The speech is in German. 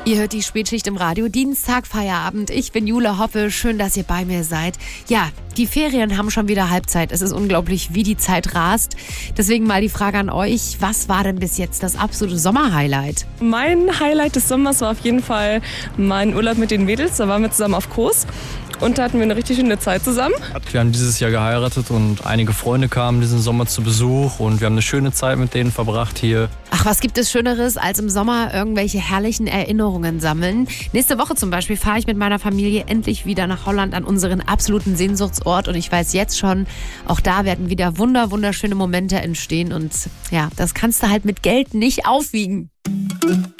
Ihr hört die Spätschicht im Radio, Dienstag, Feierabend. Ich bin Jule Hoppe, schön, dass ihr bei mir seid. Ja, die Ferien haben schon wieder Halbzeit. Es ist unglaublich, wie die Zeit rast. Deswegen mal die Frage an euch, was war denn bis jetzt das absolute Sommerhighlight? Mein Highlight des Sommers war auf jeden Fall mein Urlaub mit den Mädels. Da waren wir zusammen auf Kos und da hatten wir eine richtig schöne Zeit zusammen. Wir haben dieses Jahr geheiratet und einige Freunde kamen diesen Sommer zu Besuch und wir haben eine schöne Zeit mit denen verbracht hier. Ach, was gibt es Schöneres, als im Sommer irgendwelche herrlichen Erinnerungen sammeln? Nächste Woche zum Beispiel fahre ich mit meiner Familie endlich wieder nach Holland an unseren absoluten Sehnsuchtsort und ich weiß jetzt schon, auch da werden wieder wunderschöne Momente entstehen und ja, das kannst du halt mit Geld nicht aufwiegen.